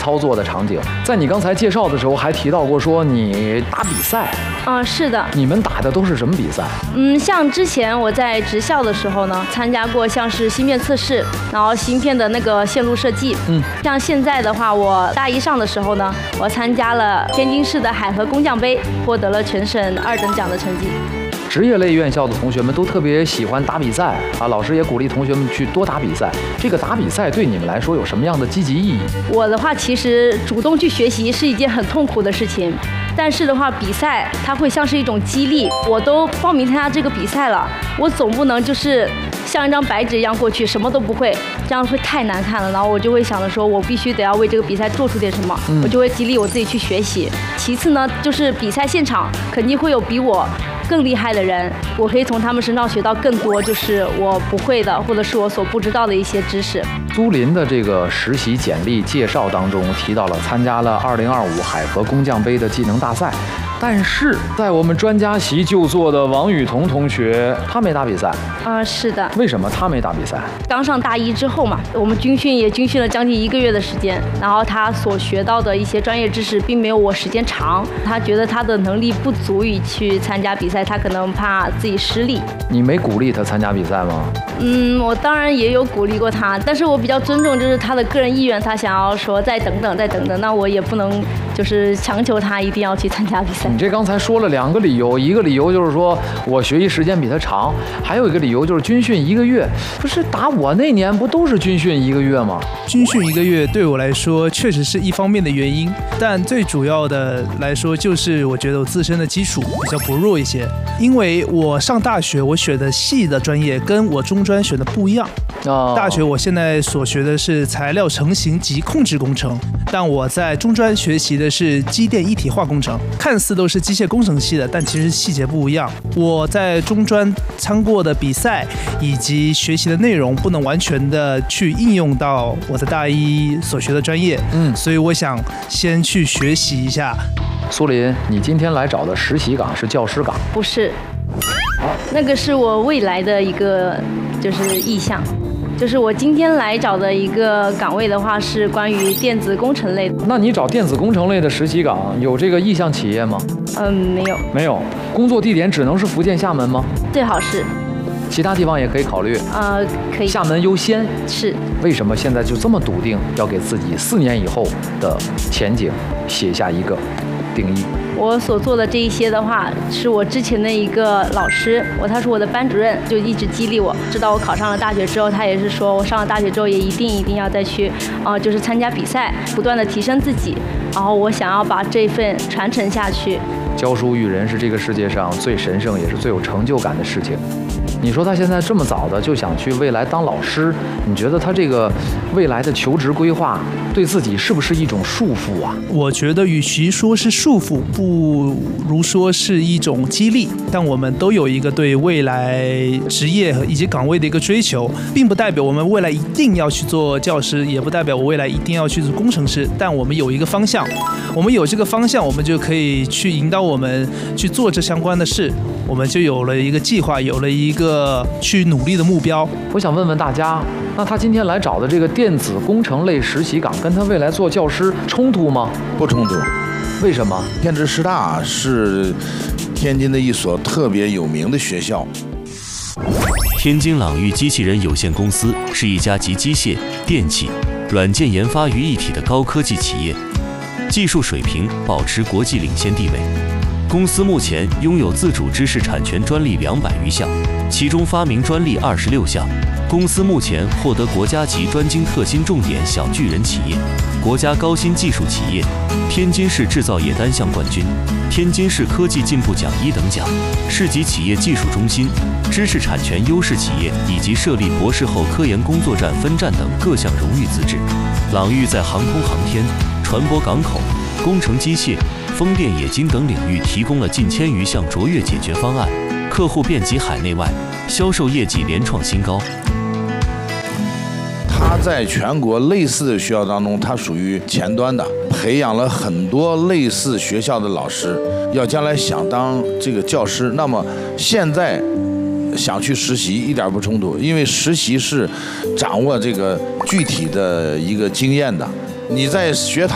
操作的场景。在你刚才介绍的时候还提到过说你打比赛。 是的。 你们打的都是什么比赛？ 像之前我在职校的时候呢，参加过像是芯片测试，然后芯片的那个线路设计。像现在的话，我大一上的时候呢，我参加了天津市的海河工匠杯，获得了全省2等奖的成绩。 职业类院校的同学们都特别喜欢打比赛啊，老师也鼓励同学们去多打比赛。这个打比赛对你们来说有什么样的积极意义？ 我的话，其实主动去学习是一件很痛苦的事情，但是的话，比赛它会像是一种激励。我都报名参加这个比赛了，我总不能就是像一张白纸一样过去，什么都不会，这样会太难看了。然后我就会想着说，我必须得要为这个比赛做出点什么，我就会激励我自己去学习。其次呢，就是比赛现场肯定会有比我更厉害的人，我可以从他们身上学到更多，就是我不会的，或者是我所不知道的一些知识。 苏林的这个实习简历介绍当中提到了参加了2025海河工匠杯的技能大赛，但是在我们专家席就坐的王雨桐同学，他没打比赛。 是的。 为什么他没打比赛？ 刚上大一之后嘛，我们军训也军训了将近1个月的时间，然后他所学到的一些专业知识并没有我时间长，他觉得他的能力不足以去参加比赛，他可能怕自己失利。 你没鼓励他参加比赛吗？ 我当然也有鼓励过他，但是我比较尊重就是他的个人意愿，他想要说再等等，那我也不能就是强求他一定要去参加比赛。 你这刚才说了2个理由，一个理由就是说我学习时间比他长，还有一个理由就是军训1个月。不是打我那年不都是军训1个月吗？ 军训1个月对我来说确实是一方面的原因，但最主要的来说就是我觉得我自身的基础比较薄弱一些，因为我上大学我选的系的专业跟我中专选的不一样。大学我现在所学的是材料成型及控制工程，但我在中专学习的是机电一体化工程，看似都是机械工程系的，但其实细节不一样。我在中专参过的比赛以及学习的内容不能完全的去应用到我在大一所学的专业，所以我想先去学习一下。 苏林，你今天来找的实习岗是教师岗？ 不是，那个是我未来的一个就是意向。就是我今天来找的一个岗位的话，是关于电子工程类的。 那你找电子工程类的实习岗，有这个意向企业吗？ 没有。 没有。工作地点只能是福建厦门吗？ 最好是。 其他地方也可以考虑。 可以。 厦门优先。 是。 为什么现在就这么笃定要给自己4年以后的前景写下一个定义？ 我所做的这一些的话，是我之前的一个老师，他是我的班主任，就一直激励我。直到我考上了大学之后，他也是说我上了大学之后也一定要再去，就是参加比赛，不断的提升自己。然后我想要把这份传承下去。 教书育人是这个世界上最神圣也是最有成就感的事情。你说他现在这么早的就想去未来当老师，你觉得他这个未来的求职规划对自己是不是一种束缚啊？ 我觉得与其说是束缚，不如说是一种激励。但我们都有一个对未来职业以及岗位的一个追求，并不代表我们未来一定要去做教师，也不代表我未来一定要去做工程师。但我们有一个方向，我们有这个方向，我们就可以去引导我们去做这相关的事。我们就有了一个计划，有了一个去努力的目标。 我想问问大家，那他今天来找的这个电子工程类实习岗，跟他未来做教师冲突吗？ 不冲突。 为什么？ 天职师大是天津的一所特别有名的学校。 天津朗域机器人有限公司是一家集机械、电气、软件研发于一体的高科技企业，技术水平保持国际领先地位。公司目前拥有自主知识产权专利200余项，其中发明专利26项。公司目前获得国家级专精特新重点小巨人企业、国家高新技术企业、天津市制造业单项冠军、天津市科技进步奖1等奖、市级企业技术中心、知识产权优势企业以及设立博士后科研工作站分站等各项荣誉资质。朗域在航空航天、船舶港口、工程机械、风电冶金等领域提供了近1000余项卓越解决方案，客户遍及海内外，销售业绩连创新高。 他在全国类似的学校当中，他属于前端的，培养了很多类似学校的老师。要将来想当这个教师，那么现在想去实习一点不冲突，因为实习是掌握这个具体的一个经验的。你在学堂